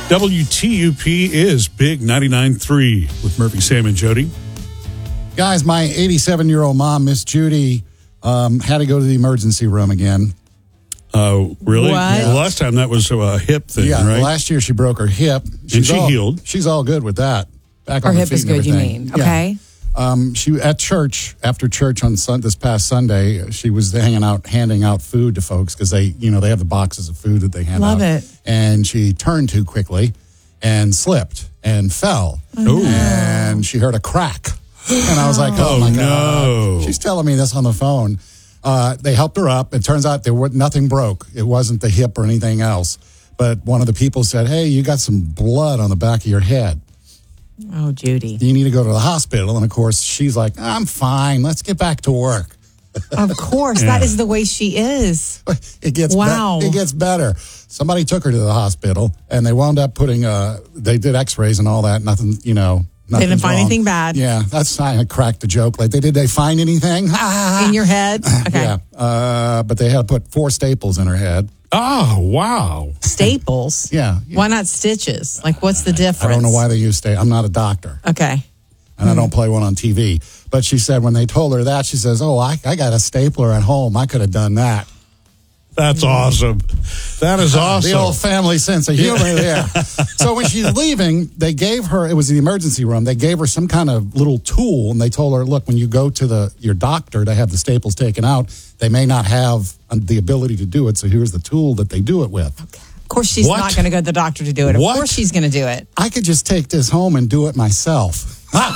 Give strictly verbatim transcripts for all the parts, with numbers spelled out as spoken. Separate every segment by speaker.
Speaker 1: W T U P is Big ninety-nine point three with Murphy, Sam, and Jody.
Speaker 2: Guys, my eighty-seven-year-old mom, Miss Judy, um, had to go to the emergency room again.
Speaker 1: Oh, uh, really?
Speaker 3: What?
Speaker 1: The last time that was a hip thing,
Speaker 2: yeah,
Speaker 1: right?
Speaker 2: Last year she broke her hip. She's
Speaker 1: and she
Speaker 2: all,
Speaker 1: healed.
Speaker 2: She's all good with that. Back
Speaker 3: Her
Speaker 2: on
Speaker 3: hip
Speaker 2: her feet
Speaker 3: is
Speaker 2: and
Speaker 3: good, you
Speaker 2: everything.
Speaker 3: mean?
Speaker 2: Yeah.
Speaker 3: Okay.
Speaker 2: Um, she at church after church on sun, this past Sunday. She was hanging out, handing out food to folks because they, you know, they have the boxes of food that they hand
Speaker 3: Love
Speaker 2: out.
Speaker 3: it.
Speaker 2: And she turned too quickly and slipped and fell.
Speaker 3: Oh,
Speaker 2: and she heard a crack. And I was like, oh,
Speaker 1: Oh,
Speaker 2: my
Speaker 1: no.
Speaker 2: God. She's telling me this on the phone. Uh, they helped her up. It turns out there were, nothing broke. It wasn't the hip or anything else. But one of the people said, hey, you got some blood on the back of your head.
Speaker 3: Oh, Judy.
Speaker 2: You need to go to the hospital. And, of course, she's like, I'm fine. Let's get back to work.
Speaker 3: Of course.
Speaker 1: Yeah.
Speaker 3: That is the way she is.
Speaker 2: It gets
Speaker 3: Wow.
Speaker 2: be- it gets better. Somebody took her to the hospital, and they wound up putting, uh, they did x-rays and all that. Nothing, you know.
Speaker 3: They didn't find
Speaker 2: wrong.
Speaker 3: anything bad.
Speaker 2: Yeah, that's I cracked the joke. Like, they did they find anything?
Speaker 3: In your head? Okay.
Speaker 2: Yeah, uh, but they had to put four staples in her head.
Speaker 1: Oh, wow.
Speaker 3: Staples?
Speaker 2: Yeah.
Speaker 3: Why not stitches? Like, what's the difference?
Speaker 2: I don't know why they use staples. I'm not a doctor,
Speaker 3: Okay.
Speaker 2: and I don't play one on T V. But she said when they told her that, she says, oh, I, I got a stapler at home. I could have done that.
Speaker 1: That's awesome. That is awesome.
Speaker 2: The old family sense of humor there. So when she's leaving, they gave her, it was the emergency room, they gave her some kind of little tool, and they told her, look, when you go to the your doctor to have the staples taken out, they may not have the ability to do it, so here's the tool that they do it with.
Speaker 3: Okay. Of course, she's
Speaker 1: What?
Speaker 3: not going to go to the doctor to do it. Of
Speaker 1: What?
Speaker 3: course, she's going to do it.
Speaker 2: I could just take this home and do it myself.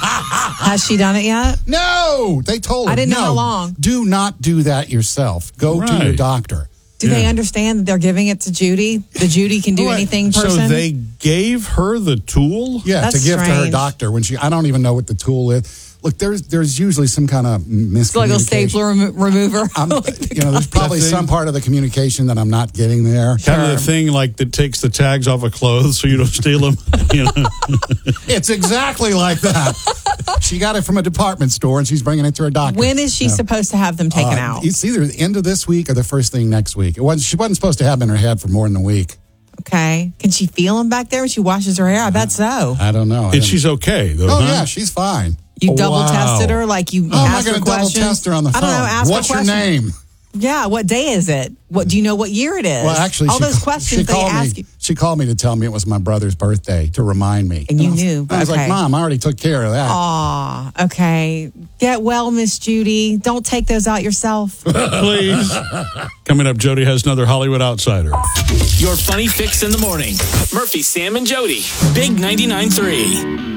Speaker 3: Has she done it yet?
Speaker 2: No, they told her.
Speaker 3: I didn't know
Speaker 2: no,
Speaker 3: how long.
Speaker 2: Do not do that yourself. Go to your
Speaker 1: Right.
Speaker 2: doctor.
Speaker 3: Do they
Speaker 1: Yeah.
Speaker 3: understand that they're giving it to Judy? The Judy can do
Speaker 2: What?
Speaker 3: anything person?
Speaker 1: So they gave her the tool?
Speaker 2: Yeah,
Speaker 3: That's
Speaker 2: to give to her
Speaker 3: strange.
Speaker 2: doctor when she. I don't even know what the tool is. Look, there's there's usually some kind of miscommunication.
Speaker 3: It's like a stapler remo- remover.
Speaker 2: I'm, you know, there's probably
Speaker 1: That thing?
Speaker 2: some part of the communication that I'm not getting there.
Speaker 1: Kind of the thing like that takes the tags off of clothes so you don't steal them. You know?
Speaker 2: It's exactly like that. She got it from a department store and she's bringing it to her doctor.
Speaker 3: When is she
Speaker 2: Yeah.
Speaker 3: supposed to have them taken
Speaker 2: Uh,
Speaker 3: out?
Speaker 2: It's either the end of this week or the first thing next week. It wasn't, she wasn't supposed to have them in her head for more than a week.
Speaker 3: Okay. Can she feel them back there when she washes her hair? I bet so.
Speaker 2: I don't know. I
Speaker 1: And
Speaker 2: didn't-
Speaker 1: she's okay, though.
Speaker 2: oh
Speaker 1: huh?
Speaker 2: yeah, she's fine.
Speaker 3: You double
Speaker 1: Wow.
Speaker 3: tested her, like you
Speaker 2: How am I
Speaker 3: asked her
Speaker 2: going to double
Speaker 3: questions?
Speaker 2: test her on the phone?
Speaker 3: I don't know. Ask
Speaker 2: What's
Speaker 3: her
Speaker 2: your
Speaker 3: questions.
Speaker 2: name?
Speaker 3: Yeah. What day is it? What do you know? What year it is?
Speaker 2: Well, actually,
Speaker 3: all
Speaker 2: she,
Speaker 3: those
Speaker 2: ca-
Speaker 3: questions
Speaker 2: she
Speaker 3: they
Speaker 2: called
Speaker 3: ask
Speaker 2: me.
Speaker 3: you.
Speaker 2: She called me to tell me it was my brother's birthday to remind me.
Speaker 3: And you
Speaker 2: I was-
Speaker 3: knew.
Speaker 2: I was
Speaker 3: Okay.
Speaker 2: like, Mom, I already took care of that.
Speaker 3: Aw, okay. Get well, Miss Judy. Don't take those out yourself.
Speaker 1: Please. Coming up, Jody has another Hollywood Outsider.
Speaker 4: Your funny fix in the morning. Murphy, Sam, and Jody. Big ninety-nine point three.